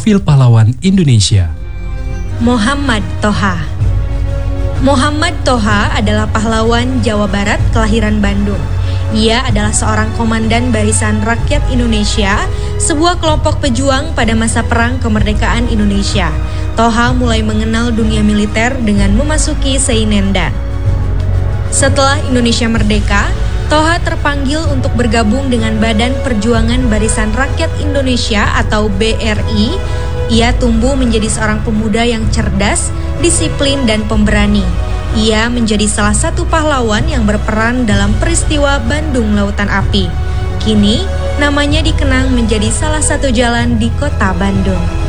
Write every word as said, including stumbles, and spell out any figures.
Profil Pahlawan Indonesia. Muhammad Toha. Muhammad Toha adalah pahlawan Jawa Barat kelahiran Bandung. Ia adalah seorang komandan Barisan Rakyat Indonesia, sebuah kelompok pejuang pada masa Perang Kemerdekaan Indonesia. Toha mulai mengenal dunia militer dengan memasuki Seinendan. Setelah Indonesia merdeka, Toha terpanggil untuk bergabung dengan Badan Perjuangan Barisan Rakyat Indonesia atau B R I. Ia tumbuh menjadi seorang pemuda yang cerdas, disiplin, dan pemberani. Ia menjadi salah satu pahlawan yang berperan dalam peristiwa Bandung Lautan Api. Kini, namanya dikenang menjadi salah satu jalan di kota Bandung.